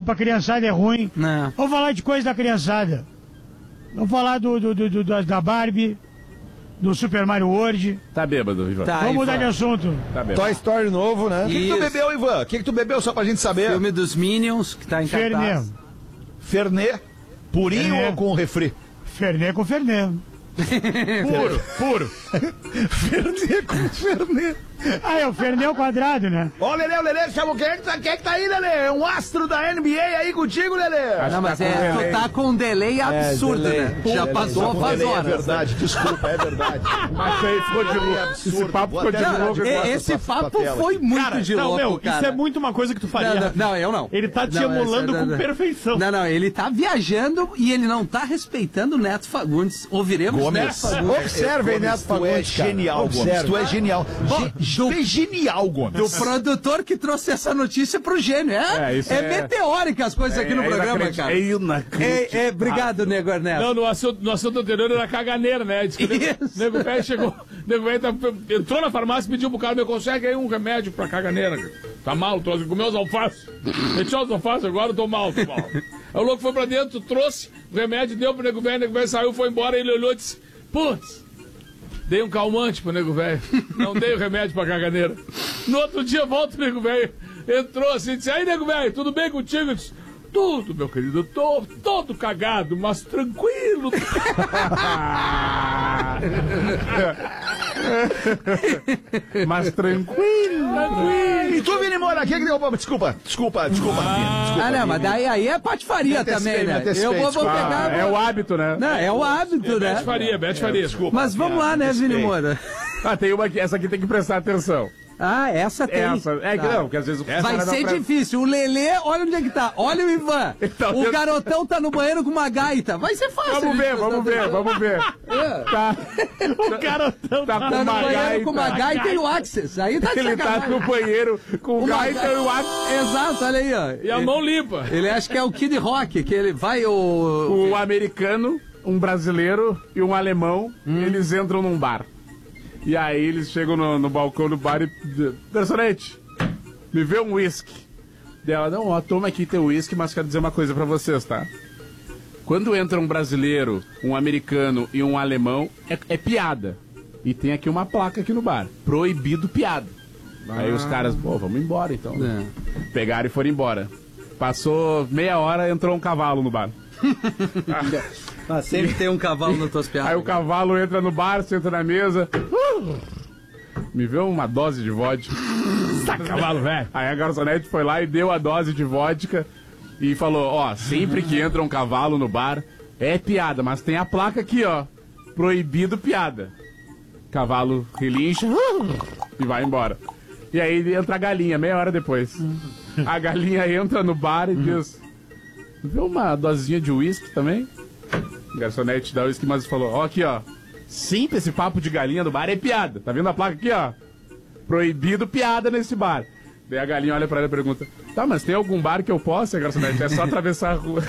pra criançada é ruim. Não. Vamos falar de coisa da criançada. Vamos falar da Barbie, do Super Mario World. Tá bêbado, Ivan. Vamos mudar de assunto. Tá bêbado. Toy Story novo, né? O que tu bebeu, Ivan? O que tu bebeu, só pra gente saber? Filme dos Minions, que tá em cartaz. Fernet. Purinho Fernet. ou com refri? Fernet com Fernet. Puro. Fernet com Fernet. Ah, é o Fernet ao quadrado, né? Ó, Lelê, chama quem é que tá aí, Lelê? É um astro da NBA aí contigo, Lelê? Não, mas tu tá com um delay absurdo, delay. né? Já passou faz Lelê, horas. É verdade, desculpa, é verdade. Mas aí ficou de louco. Esse papo ficou de louco. Esse papo foi muito de louco, cara. Isso é muito uma coisa que tu faria. Não, eu não. Ele tá te Não, emulando essa- com perfeição. Não, ele tá viajando e ele não tá respeitando o Neto Fagundes. Ouviremos Gomes. Neto Fagundes. Observem, Neto Tu é Fagundes, cara. genial, Gomes. Observe. Tu é genial. Tu é genial, Gomes. Do produtor que trouxe essa notícia pro gênio. Isso É meteórica as coisas aqui no programa, cara. Obrigado, Nego Ernesto. Não, no assunto anterior era caganeira, né? Diz que o nego velho chegou, nego velho entrou na farmácia e pediu pro cara, me consegue aí um remédio pra caganeira. Tá mal, trouxe, comeu os alfaces. Meti os alfaces agora, tô mal. Aí o louco foi pra dentro, trouxe o remédio, deu pro nego velho saiu, foi embora, ele olhou e disse, putz, dei um calmante pro nego velho, não dei o remédio pra caganeira. No outro dia volta o nego velho, entrou assim, disse, aí nego velho, tudo bem contigo? Eu disse, tudo, meu querido, tô todo cagado, mas tranquilo. Mas tranquilo. E tu, Vini Moura, que deu... Desculpa, Ah, não, mas daí aí é patifaria também, né? Eu vou pegar... É o hábito, né? Não, é o hábito, né? Bete Faria. Desculpa. Mas vamos lá, né, Vini Moura? Tem uma aqui, essa aqui tem que prestar atenção. Ah, essa tem. É que Tá. não, porque às vezes o cara Vai não ser presta- difícil. O Lelê, olha onde é que tá. Olha o Ivan. Tá O vendo? garotão tá no banheiro com uma gaita. Vai ser fácil. Vamos ver. Tá. O garotão Tá com Tá no uma banheiro gaita. com uma gaita e o Access. Aí tá de Ele tá sacanagem. no banheiro com o gaita e o Axis. Exato, olha aí, ó. e a mão limpa. Ele acha que é o Kid Rock, que ele vai o... O americano, um brasileiro e um alemão, eles entram num bar. E aí eles chegam no balcão do bar e... Garçonete, me vê um uísque. Dela, não, ó, toma aqui teu uísque, mas quero dizer uma coisa pra vocês, tá? Quando entra um brasileiro, um americano e um alemão, é piada. E tem aqui uma placa aqui no bar. Proibido piada. Aí os caras, pô, vamos embora então. Pegaram e foram embora. Passou meia hora, entrou um cavalo no bar. Ah, sempre tem um cavalo nas tuas piadas. Aí o cavalo entra no bar, senta na mesa. Me vê uma dose de vodka. Cavalo, velho. Aí a garçonete foi lá e deu a dose de vodka e falou, ó, sempre que entra um cavalo no bar, é piada, mas tem a placa aqui, ó, proibido piada. Cavalo relincha e vai embora. E aí entra a galinha, meia hora depois. A galinha entra no bar e diz, vê uma dosezinha de uísque também? O garçonete dá o uísque, mas falou, ó, aqui, ó, sempre esse papo de galinha no bar é piada. Tá vendo a placa aqui, ó? Proibido piada nesse bar. Daí a galinha olha pra ela e pergunta, tá, mas tem algum bar que eu possa, garçonete? É só atravessar a rua.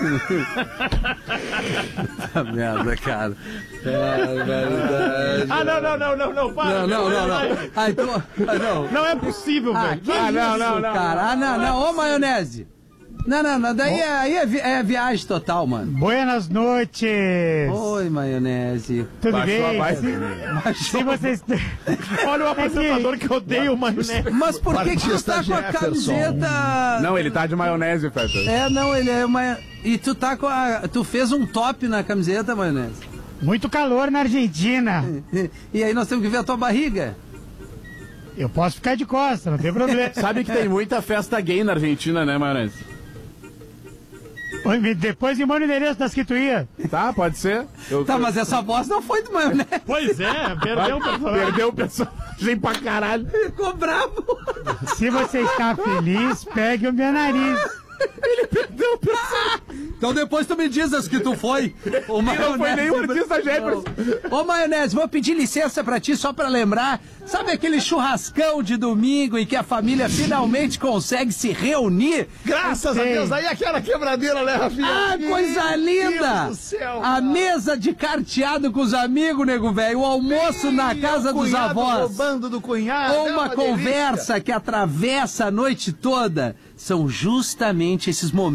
Puta merda, cara. É verdade. Não, para. Não. Ah, então... não. Não é possível, velho. Que isso, cara? Não. Ô, maionese. Não. Daí aí é viagem total, mano. Buenas noites. Oi, maionese. Tudo Baixou a bem? voz. Se vocês... Olha o apresentador que odeia o maionese. Mas por que tu tá com a camiseta... Não, ele tá de maionese, Feta. Ele é uma... E tu tá com a... Tu fez um top na camiseta, maionese. Muito calor na Argentina. E aí nós temos que ver a tua barriga. Eu posso ficar de costas, não tem problema. Sabe que tem muita festa gay na Argentina, né, maionese? Depois me manda o endereço das que tu ia. Tá, pode ser. Tá, mas essa voz não foi do maionese. Pois é, perdeu o personagem. Perdeu o personagem pra caralho. Ficou bravo. Se você está feliz, pegue o meu nariz. Ele perdeu o personagem. Então depois tu me diz as que tu foi. O Não foi nem o artista Jefferson. Ô, maionese, vou pedir licença pra ti só pra lembrar. Sabe aquele churrascão de domingo em que a família finalmente consegue se reunir? Graças a Deus, aí aquela quebradeira, né, Rafinha? Ah, coisa linda! Deus do céu, A cara. mesa de carteado com os amigos, nego velho. O almoço na casa dos avós. Roubando do cunhado. Ou é uma delícia. conversa que atravessa a noite toda. São justamente esses momentos